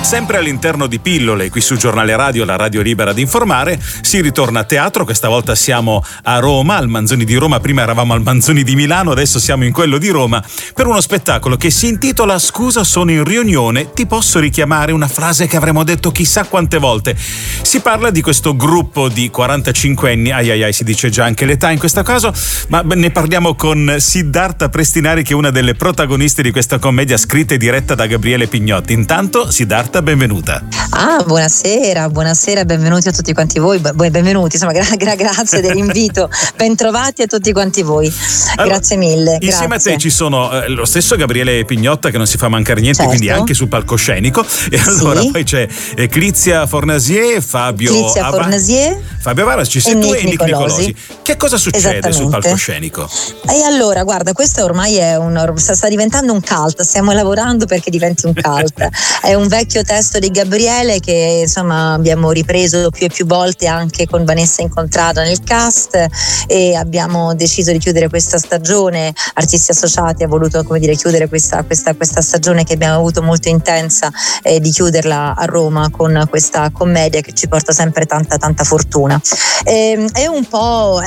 Sempre all'interno di Pillole, qui sul giornale radio, la radio libera di informare, si ritorna a teatro. Questa volta siamo a Roma, al Manzoni di Roma. Prima eravamo al Manzoni di Milano, adesso siamo in quello di Roma, per uno spettacolo che si intitola Scusa, sono in riunione, ti posso richiamare? Una frase che avremmo detto chissà quante volte. Si parla di questo gruppo di 45enni, si dice già anche l'età in questo caso, ma ne parliamo con Siddhartha Prestinari, che è una delle protagoniste di questa commedia scritta e diretta da Gabriele Pignotti. Intanto, Siddhartha, benvenuta. Buonasera, benvenuti a tutti quanti voi, benvenuti, insomma, grazie dell'invito, bentrovati a tutti quanti voi, allora, grazie mille. Insieme a te ci sono lo stesso Gabriele Pignotta, che non si fa mancare niente, certo, quindi anche sul palcoscenico, e allora poi c'è Clizia Fornasier, Fabio Varas, ci sei tu e Nick Nicolosi. Che cosa succede sul palcoscenico? E allora, guarda, questo ormai è sta diventando un cult, stiamo lavorando perché diventi un cult. È un vecchio testo di Gabriele che insomma abbiamo ripreso più e più volte anche con Vanessa Incontrada nel cast, e abbiamo deciso di chiudere questa stagione. Artisti Associati ha voluto, chiudere questa stagione che abbiamo avuto molto intensa, e di chiuderla a Roma con questa commedia che ci porta sempre tanta fortuna. È un po'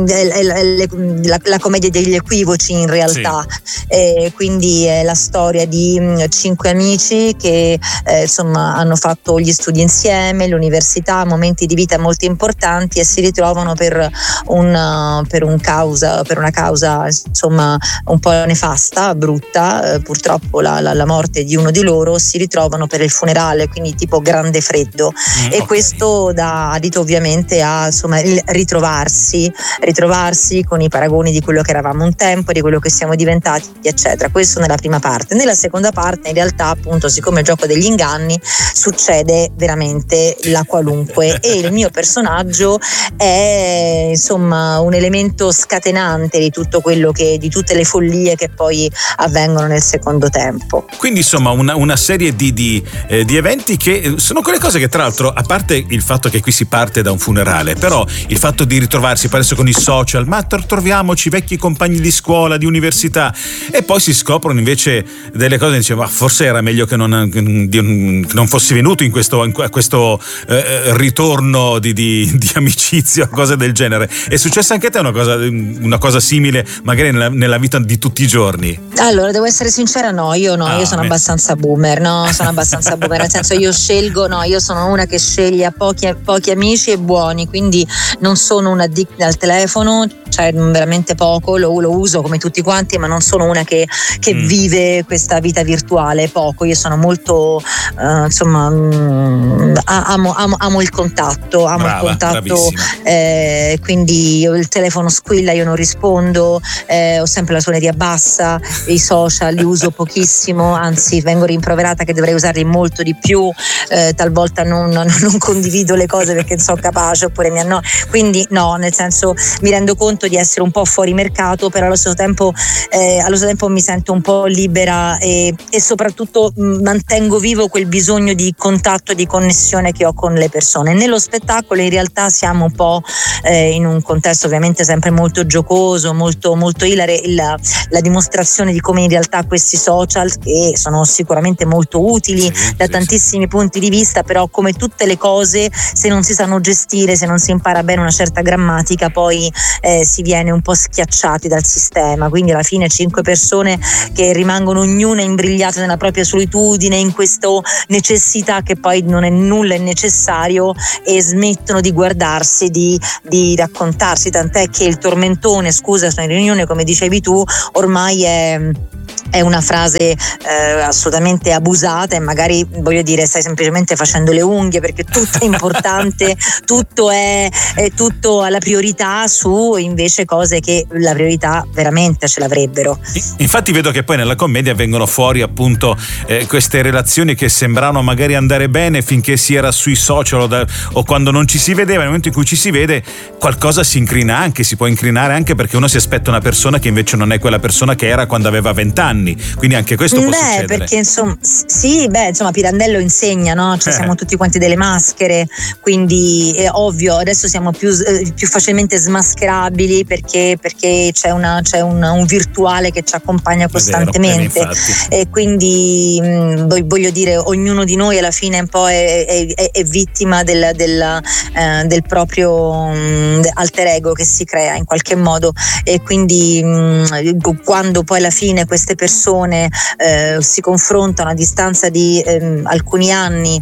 la commedia degli equivoci in realtà, sì. Quindi è la storia di 5 amici che insomma hanno fatto gli studi insieme, l'università, momenti di vita molto importanti, e si ritrovano per una causa insomma un po' nefasta, brutta, purtroppo la morte di uno di loro, si ritrovano per il funerale, quindi tipo grande freddo, e questo dà adito ovviamente a insomma il ritrovarsi con i paragoni di quello che eravamo un tempo, di quello che siamo diventati, eccetera. Questo nella prima parte. Nella seconda parte in realtà, appunto, siccome il gioco degli inganni, succede veramente la qualunque, e il mio personaggio è insomma un elemento scatenante di tutto quello di tutte le follie che poi avvengono nel secondo tempo. Quindi insomma una serie di eventi che sono quelle cose che, tra l'altro, a parte il fatto che qui si parte da un funerale, però il fatto di ritrovarsi adesso con i social, ma troviamoci vecchi compagni di scuola, di università, e poi si scoprono invece delle cose, dice, ma forse era meglio che non fossi venuto a questo ritorno di amicizia o cose del genere. È successa anche a te una cosa simile, magari nella vita di tutti i giorni? Allora, devo essere sincera, io sono abbastanza boomer, nel senso io sono una che sceglie pochi amici e buoni, quindi non sono una addict al telefono, cioè veramente poco, lo uso come tutti quanti, ma non sono una che vive questa vita virtuale, poco. Io sono molto amo il contatto, quindi il telefono squilla, io non rispondo, ho sempre la suoneria bassa, i social li uso pochissimo, anzi vengo rimproverata che dovrei usarli molto di più, talvolta non condivido le cose perché non sono capace, oppure quindi nel senso mi rendo conto di essere un po' fuori mercato, però allo stesso tempo mi sento un po' libera, e soprattutto mantengo vivo quel bisogno di contatto, di connessione che ho con le persone. Nello spettacolo in realtà siamo un po' in un contesto ovviamente sempre molto giocoso, molto ilare, la dimostrazione di come in realtà questi social, che sono sicuramente molto utili da tantissimi punti di vista, però come tutte le cose, se non si sanno gestire, se non si impara bene una certa grammatica, poi si viene un po' schiacciati dal sistema. Quindi alla fine 5 persone che rimangono ognuna imbrigliate nella propria solitudine, in questa necessità che poi non è nulla è necessario, e smettono di guardarsi, di raccontarsi, tant'è che il tormentone "scusa, sono in riunione", come dicevi tu, ormai è una frase assolutamente abusata, e magari, voglio dire, stai semplicemente facendo le unghie, perché tutto è importante, tutto ha la priorità su invece cose che la priorità veramente ce l'avrebbero. Infatti vedo che poi nella commedia vengono fuori appunto queste relazioni che sembravano magari andare bene finché si era sui social o quando non ci si vedeva. Nel momento in cui ci si vede, qualcosa si può incrinare anche perché uno si aspetta una persona che invece non è quella persona che era quando aveva 20 anni. anni, quindi anche questo può succedere. Perché insomma Pirandello insegna, no? Cioè siamo tutti quanti delle maschere, quindi è ovvio, adesso siamo più facilmente smascherabili perché c'è un virtuale che ci accompagna costantemente, e quindi voglio dire, ognuno di noi alla fine un po' è vittima del proprio alter ego che si crea in qualche modo, e quindi quando poi alla fine queste persone si confrontano a distanza di alcuni anni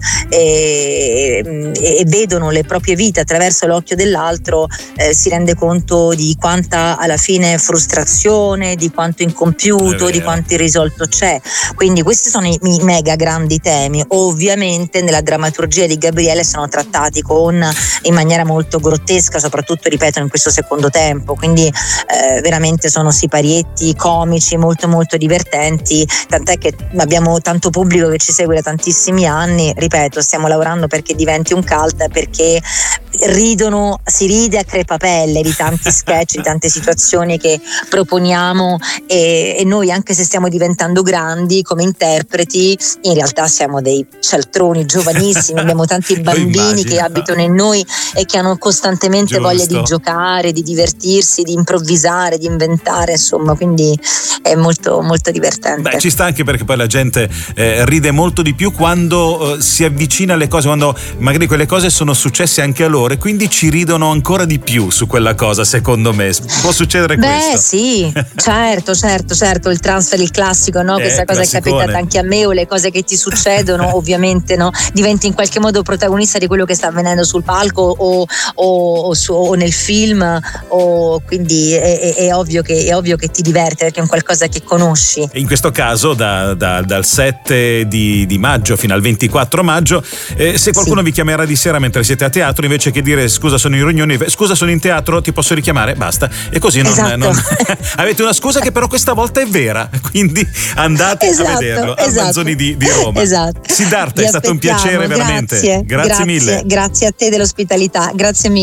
e vedono le proprie vite attraverso l'occhio dell'altro, si rende conto di quanta alla fine frustrazione, di quanto incompiuto, di quanto irrisolto c'è. Quindi questi sono i mega grandi temi. Ovviamente nella drammaturgia di Gabriele sono trattati in maniera molto grottesca, soprattutto, ripeto, in questo secondo tempo, quindi veramente sono siparietti comici molto molto divertenti, tant'è che abbiamo tanto pubblico che ci segue da tantissimi anni. Ripeto, stiamo lavorando perché diventi un cult, perché si ride a crepapelle di tanti sketch, di tante situazioni che proponiamo, e noi, anche se stiamo diventando grandi come interpreti, in realtà siamo dei cialtroni giovanissimi, abbiamo tanti bambini che abitano in noi e che hanno costantemente voglia di giocare, di divertirsi, di improvvisare, di inventare, insomma, quindi è molto molto divertente. Beh, ci sta anche perché poi la gente ride molto di più quando si avvicina alle cose, quando magari quelle cose sono successe anche a loro, e quindi ci ridono ancora di più su quella cosa, secondo me. Può succedere questo? Beh sì, certo, il transfer, il classico, no? Questa cosa è capitata anche a me, o le cose che ti succedono ovviamente, no? Diventi in qualche modo protagonista di quello che sta avvenendo sul palco o nel film, quindi è ovvio che ti diverte, perché è un qualcosa che conosci. In questo caso dal 7 di maggio fino al 24 maggio, se qualcuno vi chiamerà di sera mentre siete a teatro, invece che dire scusa sono in riunione, scusa sono in teatro, ti posso richiamare? Basta. E così non avete una scusa che però questa volta è vera, quindi andate a vederlo al Manzoni di Roma. Esatto. Siddhartha, è stato un piacere veramente. Grazie mille. Grazie a te dell'ospitalità, grazie mille.